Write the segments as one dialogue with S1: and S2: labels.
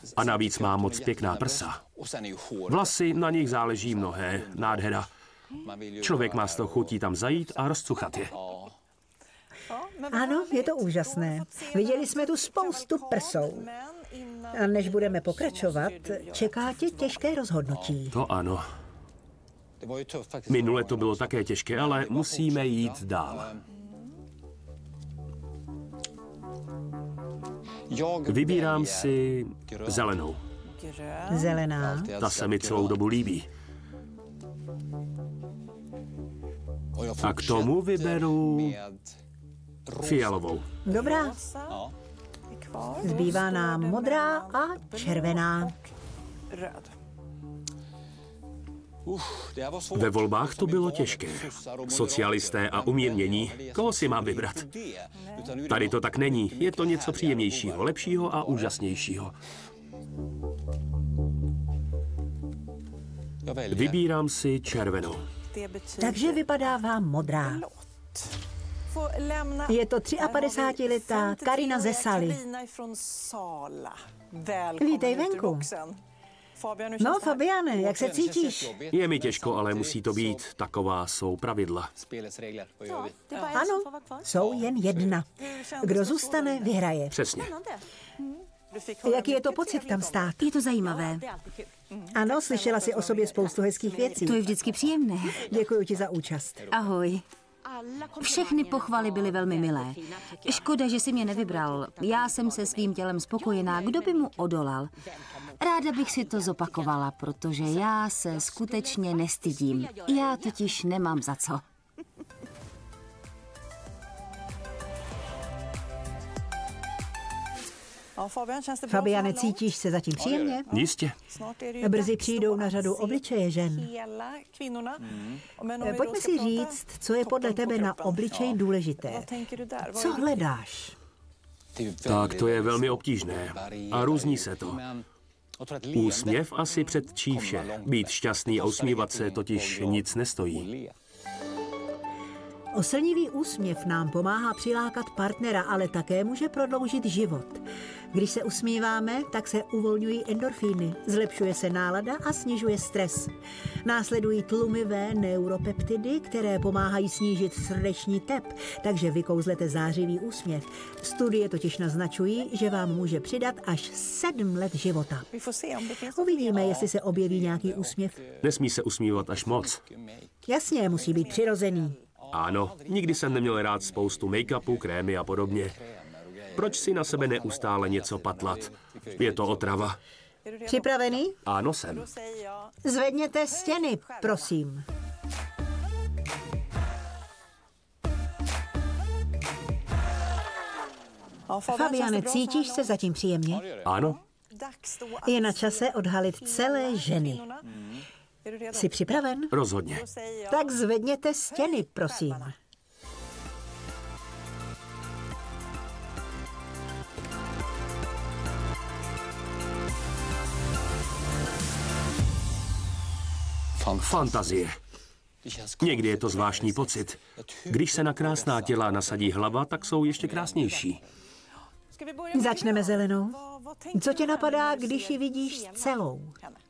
S1: A navíc má moc pěkná prsa. Vlasy, na nich záleží mnohé. Nádhera. Člověk má z toho chutí tam zajít a rozcuchat je.
S2: Ano, je to úžasné. Viděli jsme tu spoustu prsou. A než budeme pokračovat, čeká tě těžké rozhodnutí.
S1: To ano. Minule to bylo také těžké, ale musíme jít dál. Vybírám si zelenou.
S2: Zelená.
S1: Ta se mi celou dobu líbí. A k tomu vyberu fialovou.
S2: Dobrá. Zbývá nám modrá a červená.
S1: Ve volbách to bylo těžké. Socialisté a umírnění. Koho si mám vybrat? Tady to tak není. Je to něco příjemnějšího, lepšího a úžasnějšího. Vybírám si červenou.
S2: Takže vypadá vám modrá. Je to 53letá Karina ze Sali. Vítej venku. No, Fabiane, jak se cítíš?
S1: Je mi těžko, ale musí to být. Taková jsou pravidla.
S2: Ano, jsou jen jedna. Kdo zůstane, vyhraje.
S1: Přesně.
S2: Jaký je to pocit tam stát?
S3: Je to zajímavé.
S2: Ano, slyšela jsi o sobě spoustu hezkých věcí.
S3: To je vždycky příjemné.
S2: Děkuji ti za účast.
S3: Ahoj. Všechny pochvaly byly velmi milé. Škoda, že si mě nevybral. Já jsem se svým tělem spokojená. Kdo by mu odolal? Ráda bych si to zopakovala, protože já se skutečně nestydím. Já totiž nemám za co.
S2: Fabiane, cítíš se zatím příjemně?
S1: Jistě.
S2: Brzy přijdou na řadu obličeje žen. Pojďme si říct, co je podle tebe na obličeji důležité. Co hledáš?
S1: Tak to je velmi obtížné. A různí se to. Úsměv asi předčí vše. Být šťastný a usmívat se totiž nic nestojí.
S2: Oslnivý úsměv nám pomáhá přilákat partnera, ale také může prodloužit život. Když se usmíváme, tak se uvolňují endorfíny, zlepšuje se nálada a snižuje stres. Následují tlumivé neuropeptidy, které pomáhají snížit srdeční tep, takže vykouzlete zářivý úsměv. Studie totiž naznačují, že vám může přidat až 7 let života. Uvidíme, jestli se objeví nějaký úsměv.
S1: Nesmí se usmívat až moc.
S2: Jasně, musí být přirozený.
S1: Ano, nikdy jsem neměl rád spoustu make-upu, krémy a podobně. Proč si na sebe neustále něco patlat? Je to otrava.
S2: Připravený?
S1: Ano, jsem.
S2: Zvedněte stěny, prosím. Fabiane, cítíš se zatím příjemně?
S1: Ano.
S2: Je na čase odhalit celé ženy. Jsi připraven?
S1: Rozhodně.
S2: Tak zvedněte stěny, prosím.
S1: Fantazie. Někdy je to zvláštní pocit. Když se na krásná těla nasadí hlava, tak jsou ještě krásnější.
S2: Začneme zelenou. Co tě napadá, když ji vidíš celou?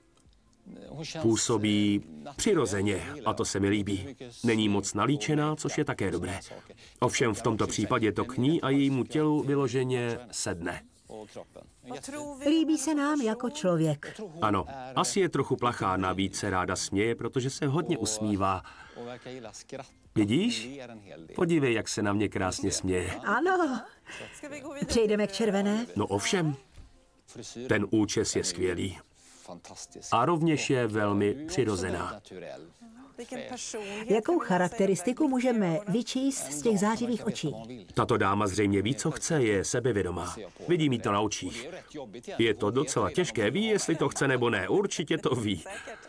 S1: Působí přirozeně a to se mi líbí. Není moc nalíčená, což je také dobré. Ovšem v tomto případě to k ní a jejímu tělu vyloženě sedne.
S2: Líbí se nám jako člověk.
S1: Ano, asi je trochu plachá, navíc se ráda směje, protože se hodně usmívá. Vidíš? Podívej, jak se na mě krásně směje.
S2: Ano. Přejdeme k červené?
S1: No ovšem, ten účes je skvělý. A rovněž je velmi přirozená.
S2: Jakou charakteristiku můžeme vyčíst z těch zářivých očí?
S1: Tato dáma zřejmě ví, co chce, je sebevědomá. Vidí mi to na očích. Je to docela těžké, ví, jestli to chce nebo ne. Určitě to ví.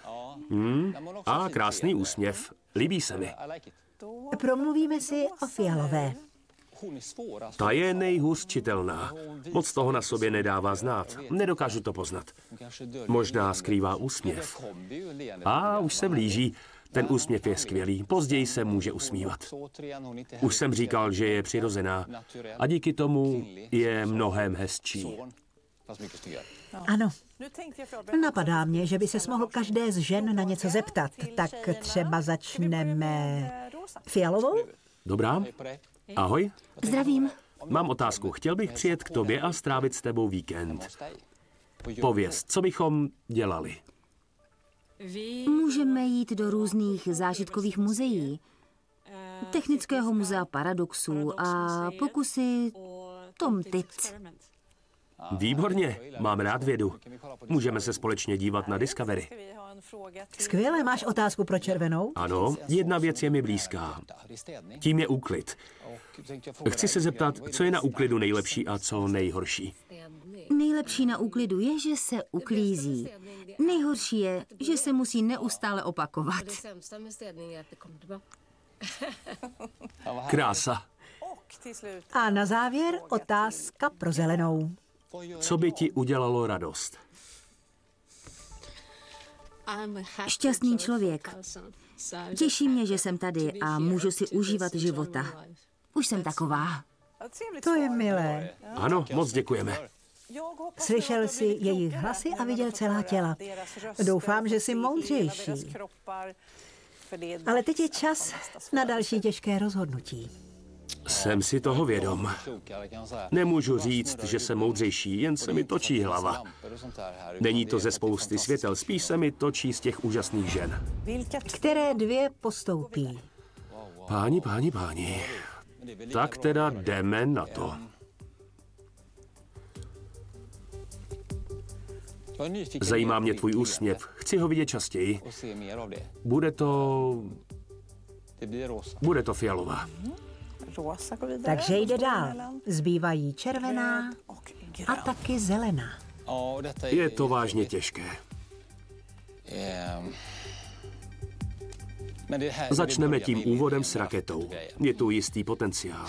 S1: A krásný úsměv. Líbí se mi.
S2: Promluvíme si o fialové.
S1: Ta je nejhůř čitelná. Moc toho na sobě nedává znát. Nedokážu to poznat. Možná skrývá úsměv. A už se blíží. Ten úsměv je skvělý. Později se může usmívat. Už jsem říkal, že je přirozená. A díky tomu je mnohem hezčí.
S2: Ano. Napadá mě, že by ses mohl každé z žen na něco zeptat. Tak třeba začneme Fialovou?
S1: Dobrá. Ahoj.
S3: Zdravím.
S1: Mám otázku. Chtěl bych přijet k tobě a strávit s tebou víkend. Pověz, co bychom dělali?
S3: Můžeme jít do různých zážitkových muzeí. Technického muzea paradoxů a pokusy Tom Tits.
S1: Výborně, mám rád vědu. Můžeme se společně dívat na Discovery.
S2: Skvěle, máš otázku pro červenou?
S1: Ano, jedna věc je mi blízká. Tím je úklid. Chci se zeptat, co je na úklidu nejlepší a co nejhorší.
S3: Nejlepší na úklidu je, že se uklízí. Nejhorší je, že se musí neustále opakovat.
S1: Krása.
S2: A na závěr otázka pro zelenou.
S1: Co by ti udělalo radost?
S3: Šťastný člověk. Těší mě, že jsem tady a můžu si užívat života. Už jsem taková.
S2: To je milé.
S1: Ano, moc děkujeme.
S2: Slyšel jsi jejich hlasy a viděl celá těla. Doufám, že jsi moudřejší. Ale teď je čas na další těžké rozhodnutí.
S1: Jsem si toho vědom. Nemůžu říct, že jsem moudřejší, jen se mi točí hlava. Není to ze spousty světel, spíš se mi točí z těch úžasných žen.
S2: Které dvě postoupí?
S1: Páni. Tak teda jdeme na to. Zajímá mě tvůj úsměv. Chci ho vidět častěji. Bude to fialová.
S2: Takže jde dál. Zbývají červená a taky zelená.
S1: Je to vážně těžké. Začneme tím úvodem s raketou. Je tu jistý potenciál.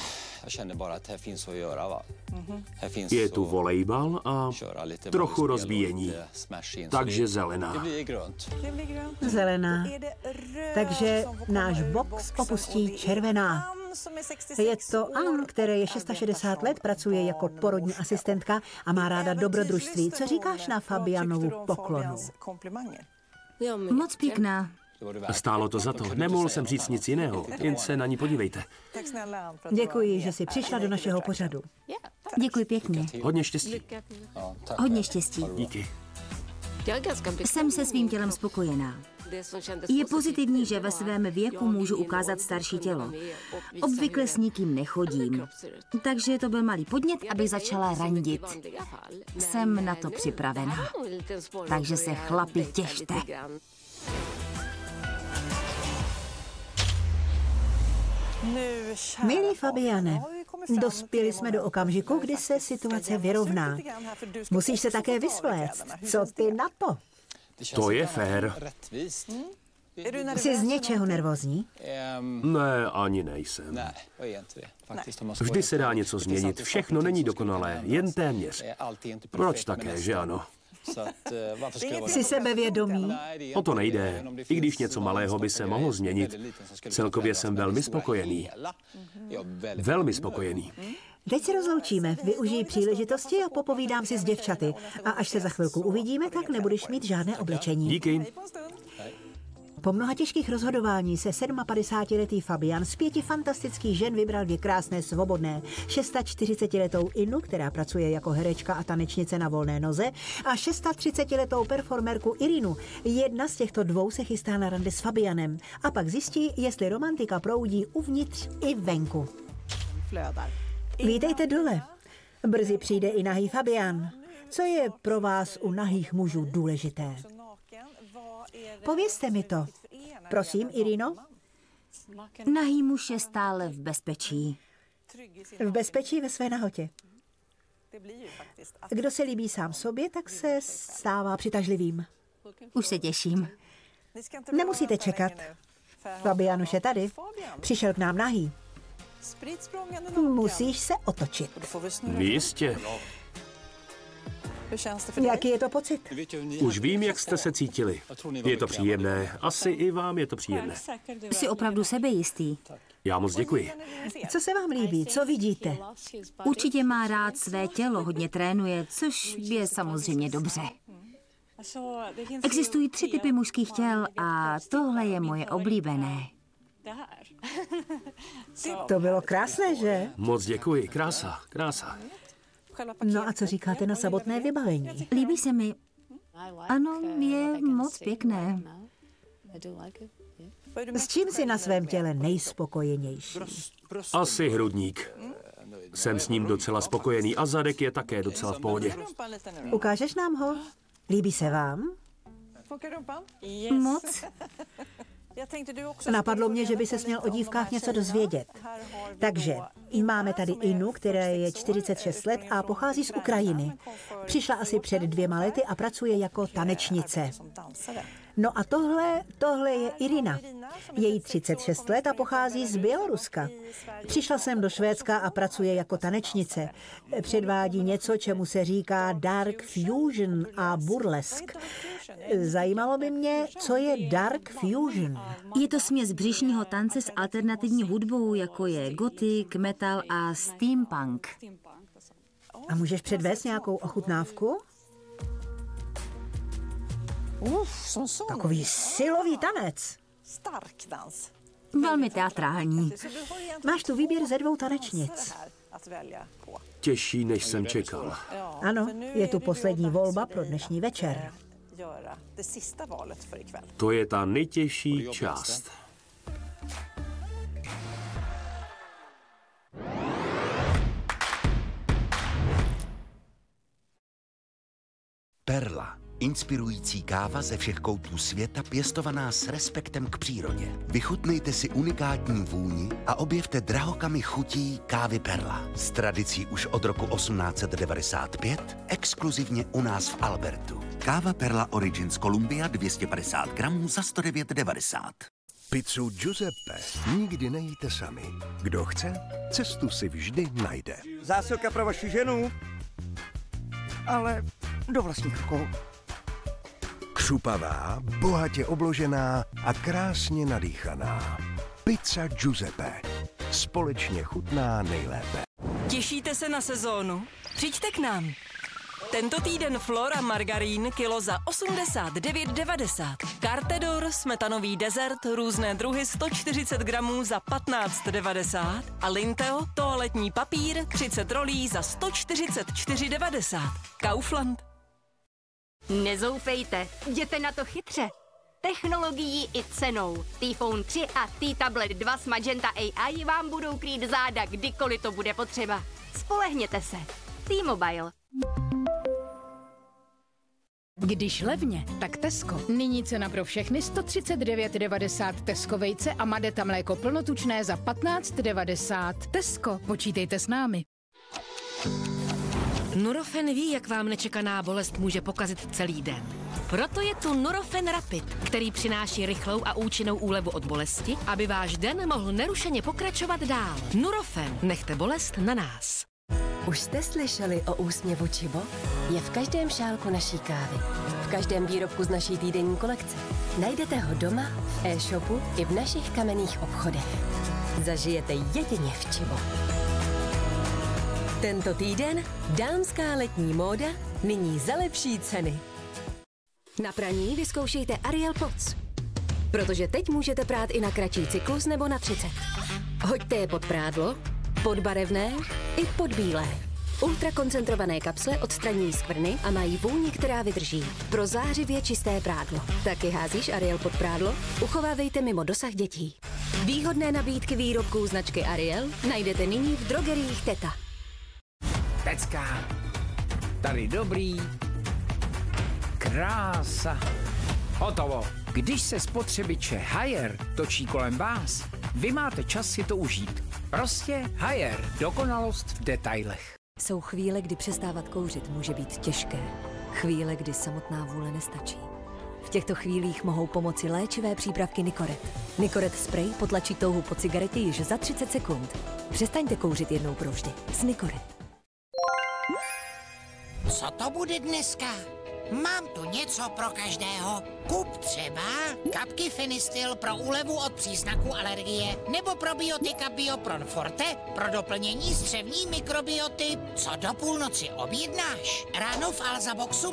S1: Je tu volejbal a trochu rozbíjení. Takže zelená.
S2: Zelená. Takže náš box opustí červená. Je to Ann, které je 660 let, pracuje jako porodní asistentka a má ráda dobrodružství. Co říkáš na Fabianovu poklonu?
S3: Moc pěkná.
S1: Stálo to za to. Nemohl jsem říct nic jiného. Jen se na ní podívejte.
S2: Děkuji, že jsi přišla do našeho pořadu.
S3: Děkuji pěkně.
S1: Hodně štěstí.
S3: Hodně štěstí.
S1: Díky.
S3: Jsem se svým tělem spokojená. Je pozitivní, že ve svém věku můžu ukázat starší tělo. Obvykle s nikým nechodím. Takže to byl malý podnět, abych začala randit. Jsem na to připravená. Takže se chlapi těšte.
S2: Milý Fabiane, dospěli jsme do okamžiku, kdy se situace vyrovná. Musíš se také vysvléct. Co ty na to?
S1: To je fér.
S2: Jsi z něčeho nervózní?
S1: Ne, ani nejsem. Vždy se dá něco změnit. Všechno není dokonalé, jen téměř. Proč také, že ano?
S2: Jsi sebevědomý?
S1: O to nejde. I když něco malého by se mohlo změnit. Celkově jsem velmi spokojený. Velmi spokojený.
S2: Teď se rozloučíme, využij příležitosti a popovídám si s děvčaty. A až se za chvilku uvidíme, tak nebudeš mít žádné oblečení.
S1: Díky.
S2: Po mnoha těžkých rozhodování se 57letý Fabian z 5 fantastických žen vybral 2 krásné svobodné. 46letou Inu, která pracuje jako herečka a tanečnice na volné noze, a 36letou performerku Irinu. Jedna z těchto dvou se chystá na rande s Fabianem a pak zjistí, jestli romantika proudí uvnitř i venku. Vítejte dole. Brzy přijde i nahý Fabian. Co je pro vás u nahých mužů důležité? Povězte mi to. Prosím, Irino.
S3: Nahý muž je stále v bezpečí.
S2: V bezpečí ve své nahotě. Kdo se líbí sám sobě, tak se stává přitažlivým.
S3: Už se těším.
S2: Nemusíte čekat. Fabian už je tady. Přišel k nám nahý. Musíš se otočit.
S1: Jistě.
S2: Jaký je to pocit?
S1: Už vím, jak jste se cítili. Je to příjemné. Asi i vám je to příjemné.
S3: Jsi opravdu sebejistý.
S1: Já moc děkuji.
S2: Co se vám líbí? Co vidíte?
S3: Určitě má rád své tělo, hodně trénuje, což je samozřejmě dobře. Existují 3 typy mužských těl a tohle je moje oblíbené.
S2: To bylo krásné, že?
S1: Moc děkuji. Krása, krása.
S2: No a co říkáte na samotné vybavení?
S3: Líbí se mi. Ano, je moc pěkné.
S2: S čím si na svém těle nejspokojenější?
S1: Asi hrudník. Jsem s ním docela spokojený a zadek je také docela v pohodě.
S2: Ukážeš nám ho? Líbí se vám?
S3: Moc.
S2: Napadlo mě, že by se směl o dívkách něco dozvědět. Takže máme tady Inu, která je 46 let a pochází z Ukrajiny. Přišla asi před 2 lety a pracuje jako tanečnice. No a tohle je Irina. Je jí 36 let a pochází z Běloruska. Přišla sem do Švédska a pracuje jako tanečnice. Předvádí něco, čemu se říká dark fusion a burlesk. Zajímalo by mě, co je dark fusion.
S3: Je to směs břišního tance s alternativní hudbou, jako je gotik, metal a steampunk.
S2: A můžeš předvést nějakou ochutnávku? Takový silový tanec.
S3: Velmi teatrální.
S2: Máš tu výběr ze 2 tanečnic.
S1: Těžší, než jsem čekal.
S2: Ano, je tu poslední volba pro dnešní večer.
S1: To je ta nejtěžší část.
S4: Perla. Inspirující káva ze všech koutů světa, pěstovaná s respektem k přírodě. Vychutnejte si unikátní vůni a objevte drahokamy chutí kávy Perla. S tradicí už od roku 1895, exkluzivně u nás v Albertu. Káva Perla Origins Columbia 250 gramů za 109,90.
S5: Pizzu Giuseppe nikdy nejíte sami. Kdo chce, cestu si vždy najde.
S6: Zásilka pro vaši ženu, ale do vlastních rukou.
S5: Křupavá, bohatě obložená a krásně nadýchaná. Pizza Giuseppe. Společně chutná nejlépe.
S7: Těšíte se na sezónu? Přijďte k nám. Tento týden Flora margarín kilo za 89,90. Cartedor smetanový dezert různé druhy 140 gramů za 15,90. A Linteo toaletní papír 30 rolí za 144,90. Kaufland.
S8: Nezoufejte, jděte na to chytře. Technologií i cenou. T-Phone 3 a T-Tablet 2 s Magenta AI vám budou krýt záda, kdykoliv to bude potřeba. Spolehněte se. T-Mobile.
S9: Když levně, tak Tesco. Nyní cena pro všechny 139,90 Tesco vejce a Madeta mléko plnotučné za 15,90. Tesco, počítejte s námi.
S10: Nurofen ví, jak vám nečekaná bolest může pokazit celý den. Proto je tu Nurofen Rapid, který přináší rychlou a účinnou úlevu od bolesti, aby váš den mohl nerušeně pokračovat dál. Nurofen, nechte bolest na nás.
S11: Už jste slyšeli o úsměvu Chibo? Je v každém šálku naší kávy. V každém výrobku z naší týdenní kolekce. Najdete ho doma, v e-shopu i v našich kamenných obchodech. Zažijete jedině v Chibo. Tento týden dámská letní móda nyní za lepší ceny. Na praní vyzkoušejte Ariel Pods. Protože teď můžete prát i na kratší cyklus nebo na 30. Hoďte je pod prádlo, pod barevné i pod bílé. Ultrakoncentrované kapsle odstraňují skvrny a mají vůni, která vydrží. Pro zářivě čisté prádlo. Taky házíš Ariel pod prádlo? Uchovávejte mimo dosah dětí. Výhodné nabídky výrobků značky Ariel najdete nyní v drogeriích Teta.
S12: Pecka. Tady dobrý. Krása. Hotovo. Když se spotřebiče Haier točí kolem vás, vy máte čas si to užít. Prostě Haier. Dokonalost v detailech.
S11: Jsou chvíle, kdy přestávat kouřit může být těžké. Chvíle, kdy samotná vůle nestačí. V těchto chvílích mohou pomoci léčivé přípravky Nicoret. Nicoret spray potlačí touhu po cigaretě již za 30 sekund. Přestaňte kouřit jednou provždy. S Nicoret.
S13: Co to bude dneska? Mám tu něco pro každého. Kup třeba kapky Fenistil pro úlevu od příznaků alergie nebo probiotika Biopron Forte pro doplnění střevní mikrobioty. Co do půlnoci objednáš? Ráno v Alza Boxu